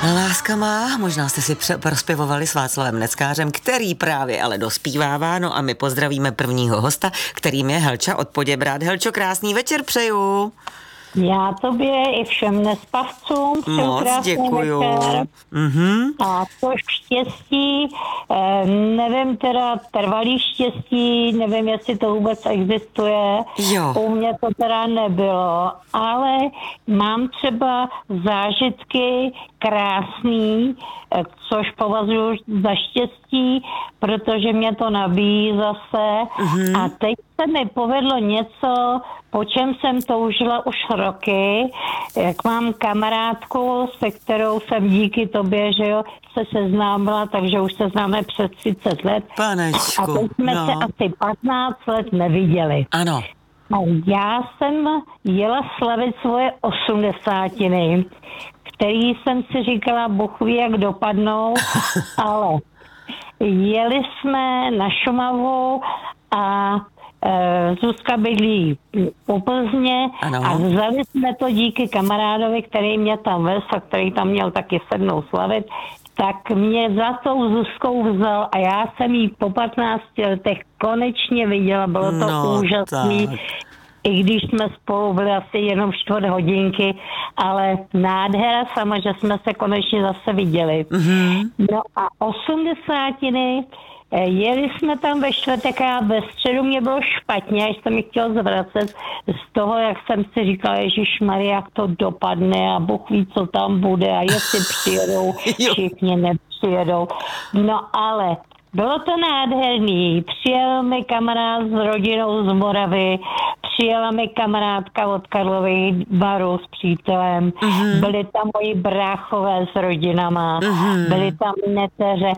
Láska má, možná jste si prospěvovali s Václavem Neckářem, který právě ale dospívává, no a my pozdravíme prvního hosta, kterým je Helča od Poděbrad. Helčo, krásný večer přeju. Já tobě i všem nespavcům moc děkuju. A to štěstí, nevím teda trvalý štěstí, nevím, jestli to vůbec existuje. Jo. U mě to teda nebylo, ale mám třeba zážitky krásný, což považuji za štěstí, protože mě to nabíjí zase. A teď se mi povedlo něco, po čem jsem toužila už roky, jak mám kamarádku, se kterou jsem díky tobě, že jo, se seznámila, takže už se známe přes 30 let. Panečku, a teď jsme se asi 15 let neviděli. Ano. A já jsem jela slavit svoje 80, který jsem si říkala, Bůh ví, jak dopadnou, ale jeli jsme na Šumavu a Zuzka bydlí u Plzně a vzali jsme to díky kamarádovi, který mě tam vez a který tam měl taky sednou slavit, tak mě za tou Zuzkou vzal a já jsem jí po 15 letech konečně viděla, bylo to úžasný. Tak. I když jsme spolu byli asi jenom 4 hodinky, ale nádhera sama, že jsme se konečně zase viděli. No a 80, jeli jsme tam ve čtvrtek a ve středu mě bylo špatně, až jsem mi chtěl zvracet z toho, jak jsem si říkala, ježišmarja, jak to dopadne a Bůh ví, co tam bude a jestli přijedou, všichni nepřijedou. No ale bylo to nádherný. Přijel mi kamarád s rodinou z Moravy, přijela mi kamarádka od Karlových Varů s přítelem, byli tam moji bráchové s rodinama, byli tam neteře,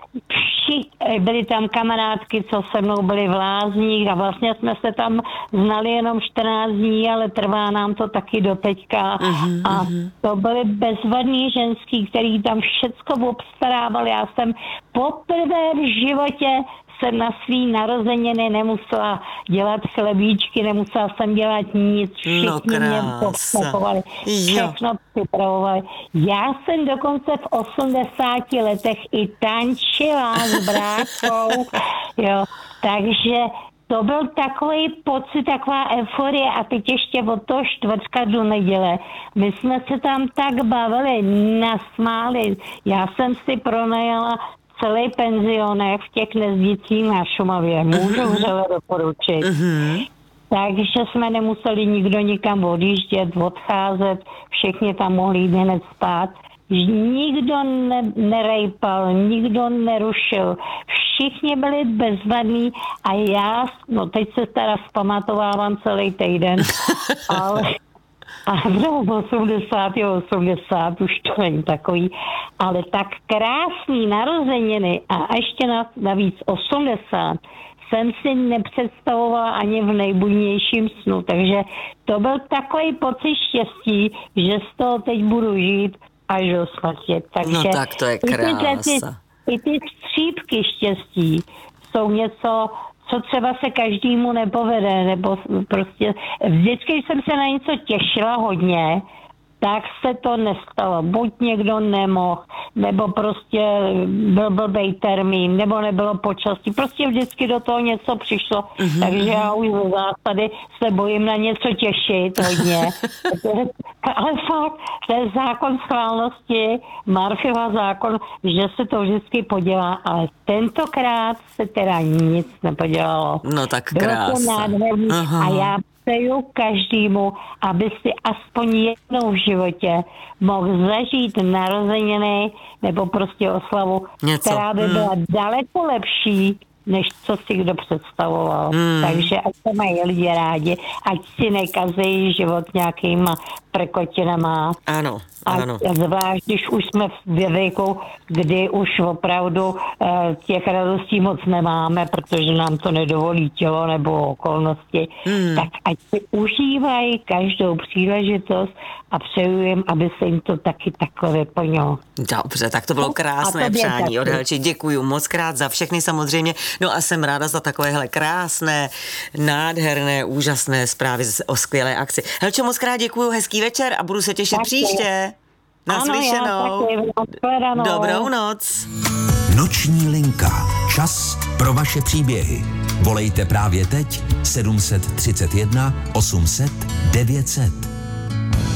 byly tam kamarádky, co se mnou byly v Lázních a vlastně jsme se tam znali jenom 14 dní, ale trvá nám to taky do teďka. A to byly bezvadný ženský, který tam všecko obstarávali. Já jsem poprvé v životě jsem na svý narozeniny nemusela dělat chlebíčky, nemusela jsem dělat nic, všichni mě postupovali, všechno připravovali. Já jsem dokonce v 80 letech i tančila s bráchou, jo, takže to byl takový pocit, taková euforie a teď ještě od toho čtvrtka do neděle. My jsme se tam tak bavili, nasmáli. Já jsem si pronajala celý penzionek v těch Nezdicích na Šumavě. Můžu vřele doporučit. Takže jsme nemuseli nikdo nikam odjíždět, odcházet, všichni tam mohli jít hned spát. Nikdo nerejpal, nikdo nerušil. Všichni byli bezvadní a já, no teď se teda vzpamatovávám celý týden, ale a v 80 už to není takový, ale tak krásný narozeniny a ještě navíc 80 jsem si nepředstavovala ani v nejbudnějším snu, takže to byl takový pocit štěstí, že z toho teď budu žít až do smrti. Takže no tak to je krása. I ty střípky štěstí jsou něco, co třeba se každému nepovede, nebo prostě vždycky, když jsem se na něco těšila hodně, tak se to nestalo. Buď někdo nemohl, nebo prostě byl blbej termín, nebo nebylo počasí. Prostě vždycky do toho něco přišlo. Takže já už ze zásady se bojím na něco těšit hodně. Ale fakt, to je zákon schválnosti, Murphyho zákon, že se to vždycky podělá, ale tentokrát se teda nic nepodělalo. No tak krása. Bylo to nádherný a já přeju každému, aby si aspoň jednou v životě mohl zažít narozeniny nebo prostě oslavu, která by byla daleko lepší, než co si kdo představoval. Takže ať se mají lidi rádi, ať si nekazí život nějakýma prkotinama. Ano. A zvlášť, když už jsme ve věku, kdy už opravdu těch radostí moc nemáme, protože nám to nedovolí tělo nebo okolnosti, tak ať si užívají každou příležitost a přeju jim, aby se jim to taky takhle vyplnilo. Dobře, tak to bylo krásné přání od Helči. Děkuju moc krát za všechny samozřejmě. No a jsem ráda za takovéhle krásné, nádherné, úžasné zprávy o skvělé akci. Helčo, moc krát děkuju, hezký večer a budu se těšit příště. Naslyšenou. Ano, já taky. Dobrou noc. Noční linka. Čas pro vaše příběhy. Volejte právě teď 731 800 900.